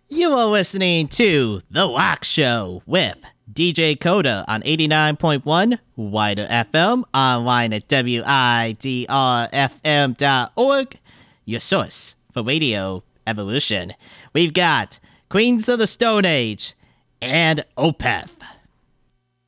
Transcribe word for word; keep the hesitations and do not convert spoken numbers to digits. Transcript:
You are listening to The Rock Show with D J Coda on eighty-nine point one Wider F M, online at W I D R F M dot org, your source for radio evolution. We've got Queens of the Stone Age and Opeth.